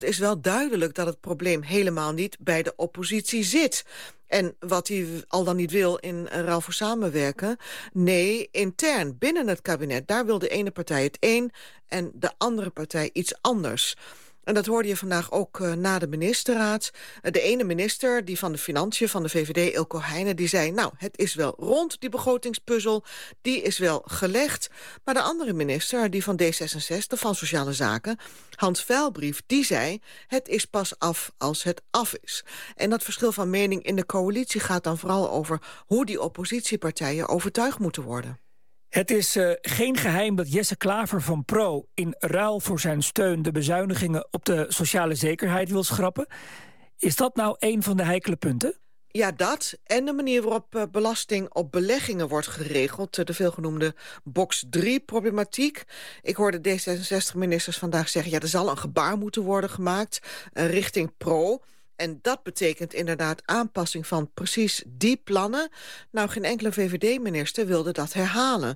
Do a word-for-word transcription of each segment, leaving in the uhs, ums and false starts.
Het is wel duidelijk dat het probleem helemaal niet bij de oppositie zit. En wat hij al dan niet wil in ruil voor samenwerken. Nee, intern, binnen het kabinet. Daar wil de ene partij het een en de andere partij iets anders. En dat hoorde je vandaag ook uh, na de ministerraad. Uh, de ene minister, die van de Financiën, van de V V D, Eelco Heijnen, die zei, nou, het is wel rond, die begrotingspuzzel, die is wel gelegd. Maar de andere minister, die van D zesenzestig, van Sociale Zaken, Hans Veilbrief, die zei, het is pas af als het af is. En dat verschil van mening in de coalitie gaat dan vooral over hoe die oppositiepartijen overtuigd moeten worden. Het is uh, geen geheim dat Jesse Klaver van Pro in ruil voor zijn steun de bezuinigingen op de sociale zekerheid wil schrappen. Is dat nou een van de heikele punten? Ja, dat en de manier waarop uh, belasting op beleggingen wordt geregeld. De veelgenoemde box drie problematiek. Ik hoorde D zesenzestig-ministers vandaag zeggen, ja, er zal een gebaar moeten worden gemaakt uh, richting Pro. En dat betekent inderdaad aanpassing van precies die plannen. Nou, geen enkele V V D-minister wilde dat herhalen.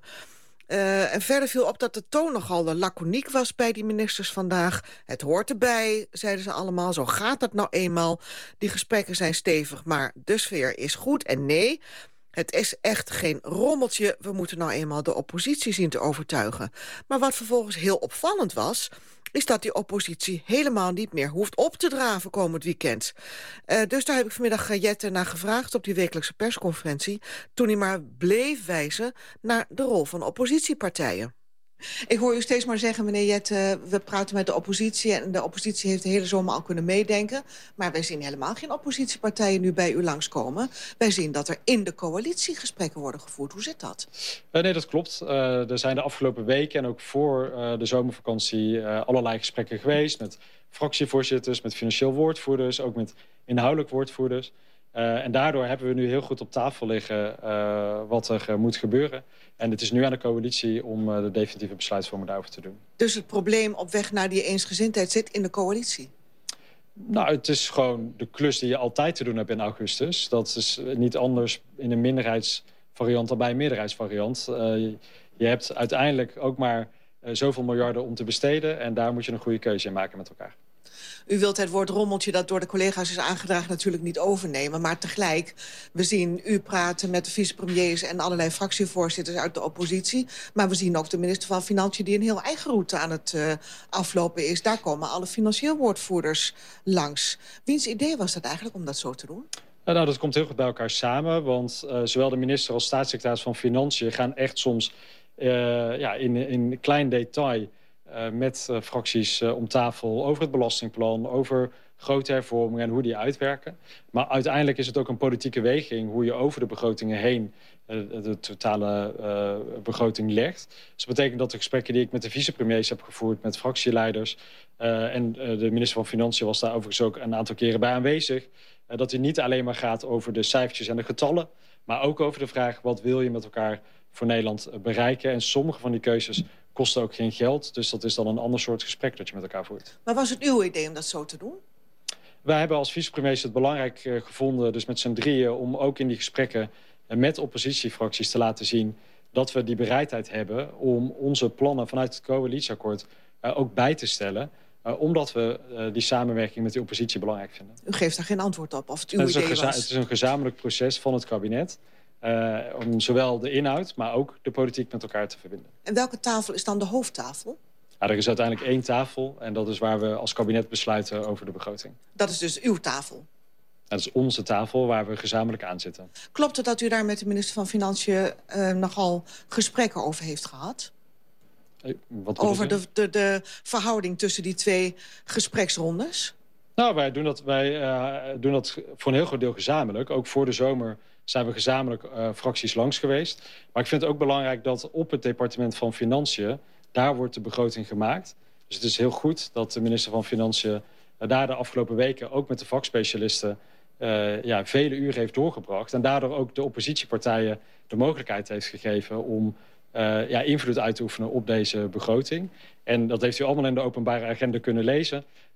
Uh, en verder viel op dat de toon nogal laconiek was bij die ministers vandaag. Het hoort erbij, zeiden ze allemaal. Zo gaat dat nou eenmaal. Die gesprekken zijn stevig, maar de sfeer is goed. En nee, het is echt geen rommeltje. We moeten nou eenmaal de oppositie zien te overtuigen. Maar wat vervolgens heel opvallend was, is dat die oppositie helemaal niet meer hoeft op te draven komend weekend. Uh, dus daar heb ik vanmiddag uh, Jette naar gevraagd op die wekelijkse persconferentie, toen hij maar bleef wijzen naar de rol van oppositiepartijen. Ik hoor u steeds maar zeggen, meneer Jette, we praten met de oppositie en de oppositie heeft de hele zomer al kunnen meedenken. Maar wij zien helemaal geen oppositiepartijen nu bij u langskomen. Wij zien dat er in de coalitie gesprekken worden gevoerd. Hoe zit dat? Uh, nee, dat klopt. Uh, er zijn de afgelopen weken en ook voor uh, de zomervakantie uh, allerlei gesprekken geweest met fractievoorzitters, met financieel woordvoerders, ook met inhoudelijk woordvoerders. Uh, en daardoor hebben we nu heel goed op tafel liggen uh, wat er uh, moet gebeuren. En het is nu aan de coalitie om uh, de definitieve besluitvorming daarover te doen. Dus het probleem op weg naar die eensgezindheid zit in de coalitie? Nou, het is gewoon de klus die je altijd te doen hebt in augustus. Dat is niet anders in een minderheidsvariant dan bij een meerderheidsvariant. Uh, je, je hebt uiteindelijk ook maar uh, zoveel miljarden om te besteden. En daar moet je een goede keuze in maken met elkaar. U wilt het woord rommeltje dat door de collega's is aangedragen natuurlijk niet overnemen. Maar tegelijk, we zien u praten met de vicepremiers en allerlei fractievoorzitters uit de oppositie. Maar we zien ook de minister van Financiën die een heel eigen route aan het uh, aflopen is. Daar komen alle financieel woordvoerders langs. Wiens idee was dat eigenlijk om dat zo te doen? Nou, dat komt heel goed bij elkaar samen. Want uh, zowel de minister als staatssecretaris van Financiën gaan echt soms uh, ja, in, in klein detail Uh, met uh, fracties uh, om tafel over het belastingplan, over grote hervormingen en hoe die uitwerken. Maar uiteindelijk is het ook een politieke weging hoe je over de begrotingen heen uh, de totale uh, begroting legt. Dus dat betekent dat de gesprekken die ik met de vicepremiers heb gevoerd, met fractieleiders uh, en uh, de minister van Financiën was daar overigens ook een aantal keren bij aanwezig, uh, dat het niet alleen maar gaat over de cijfertjes en de getallen, maar ook over de vraag wat wil je met elkaar voor Nederland bereiken. En sommige van die keuzes kosten ook geen geld. Dus dat is dan een ander soort gesprek dat je met elkaar voert. Maar was het uw idee om dat zo te doen? Wij hebben als vicepremiers het belangrijk uh, gevonden, dus met z'n drieën, om ook in die gesprekken uh, met oppositiefracties te laten zien dat we die bereidheid hebben om onze plannen vanuit het coalitieakkoord uh, ook bij te stellen. Uh, omdat we uh, die samenwerking met de oppositie belangrijk vinden. U geeft daar geen antwoord op of het uw het is idee geza- was? Het is een gezamenlijk proces van het kabinet. Uh, om zowel de inhoud, maar ook de politiek met elkaar te verbinden. En welke tafel is dan de hoofdtafel? Ja, er is uiteindelijk één tafel en dat is waar we als kabinet besluiten over de begroting. Dat is dus uw tafel? Dat is onze tafel waar we gezamenlijk aan zitten. Klopt het dat u daar met de minister van Financiën uh, nogal gesprekken over heeft gehad? Wat over de, de, de verhouding tussen die twee gespreksrondes? Nou, wij doen dat, wij, uh, doen dat voor een heel groot deel gezamenlijk. Ook voor de zomer zijn we gezamenlijk uh, fracties langs geweest. Maar ik vind het ook belangrijk dat op het departement van Financiën, daar wordt de begroting gemaakt. Dus het is heel goed dat de minister van Financiën uh, daar de afgelopen weken ook met de vakspecialisten uh, ja, vele uren heeft doorgebracht. En daardoor ook de oppositiepartijen de mogelijkheid heeft gegeven om uh, ja, invloed uit te oefenen op deze begroting. En dat heeft u allemaal in de openbare agenda kunnen lezen.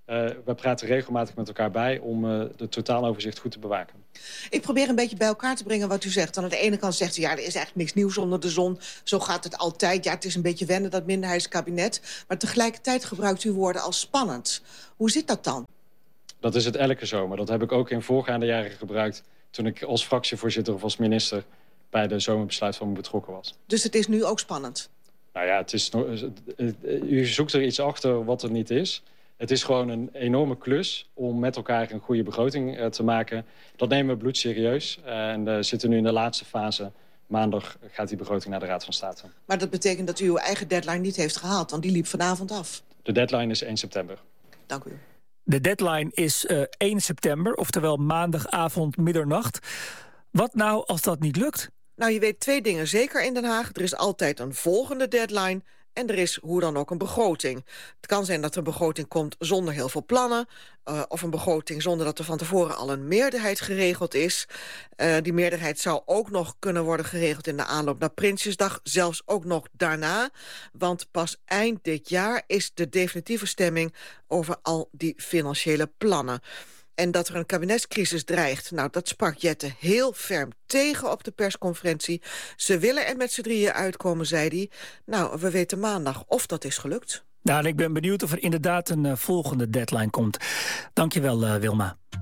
Uh, we praten regelmatig met elkaar bij om uh, de totaaloverzicht goed te bewaken. Ik probeer een beetje bij elkaar te brengen wat u zegt. Aan de ene kant zegt u, ja, er is eigenlijk niks nieuws onder de zon. Zo gaat het altijd. Ja, het is een beetje wennen, dat minderheidskabinet. Maar tegelijkertijd gebruikt u woorden als spannend. Hoe zit dat dan? Dat is het elke zomer. Dat heb ik ook in voorgaande jaren gebruikt toen ik als fractievoorzitter of als minister bij de zomerbesluitvorming betrokken was. Dus het is nu ook spannend? Nou ja, het is, u zoekt er iets achter wat er niet is. Het is gewoon een enorme klus om met elkaar een goede begroting uh, te maken. Dat nemen we bloedserieus. Uh, en we zitten nu in de laatste fase. Maandag gaat die begroting naar de Raad van State. Maar dat betekent dat u uw eigen deadline niet heeft gehaald, want die liep vanavond af. De deadline is één september. Dank u. De deadline is uh, één september, oftewel maandagavond middernacht. Wat nou als dat niet lukt? Nou, je weet twee dingen zeker in Den Haag. Er is altijd een volgende deadline. En er is hoe dan ook een begroting. Het kan zijn dat er een begroting komt zonder heel veel plannen. Uh, of een begroting zonder dat er van tevoren al een meerderheid geregeld is. Uh, die meerderheid zou ook nog kunnen worden geregeld in de aanloop naar Prinsjesdag. Zelfs ook nog daarna. Want pas eind dit jaar is de definitieve stemming over al die financiële plannen. En dat er een kabinetscrisis dreigt, nou, dat sprak Jette heel ferm tegen op de persconferentie. Ze willen er met z'n drieën uitkomen, zei hij. Nou, we weten maandag of dat is gelukt. Nou, en ik ben benieuwd of er inderdaad een uh, volgende deadline komt. Dank je wel, uh, Wilma.